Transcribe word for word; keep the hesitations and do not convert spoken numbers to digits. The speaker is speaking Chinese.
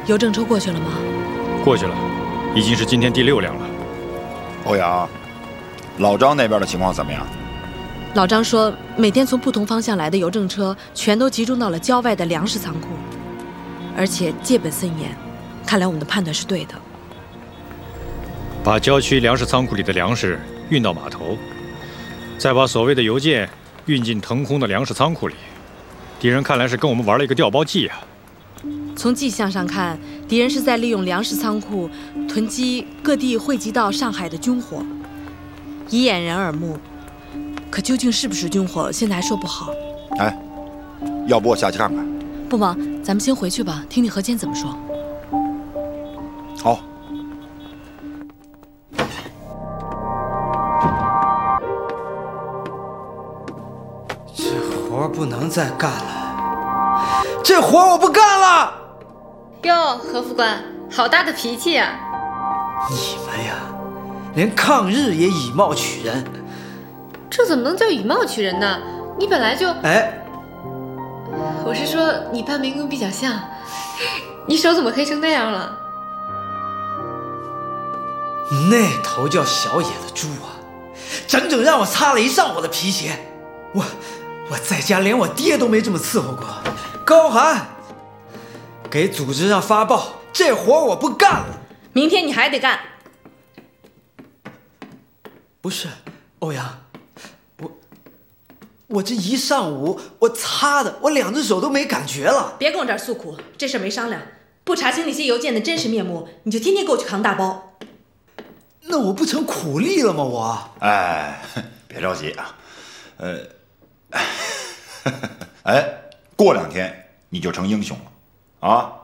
邮政车过去了吗？ 过去了，已经是今天第六辆了。 欧阳，老张那边的情况怎么样？ 老张说，每天从不同方向来的邮政车全都集中到了郊外的粮食仓库，而且戒本森严。看来我们的判断是对的。 把郊区粮食仓库里的粮食运到码头，再把所谓的邮件运进腾空的粮食仓库里。敌人看来是跟我们玩了一个调包计啊。 从迹象上看，敌人是在利用粮食仓库囤积各地汇集到上海的军火，以掩人耳目。可究竟是不是军火，现在还说不好。 哎，要不我下去看看？ 不忙，咱们先回去吧，听听何坚怎么说。 好。 这活不能再干了，这活我不干了！ 哟，何副官，好大的脾气啊！ 你们呀，连抗日也以貌取人。 这怎么能叫以貌取人呢？你本来就…… 哎， 我是说你扮民工比较像，你手怎么黑成那样了？ 那头叫小野的猪啊，整整让我擦了一上午的皮鞋。我我在家连我爹都没这么伺候过。高寒，给组织上发报，这活我不干了。 明天你还得干。 不是，欧阳。我这一上午，我擦的，我两只手都没感觉了。 别跟我这儿诉苦，这事没商量。不查清那些邮件的真实面目，你就天天给我去扛大包。 那我不成苦力了吗？我哎，别着急啊，呃，哎，过两天你就成英雄了啊！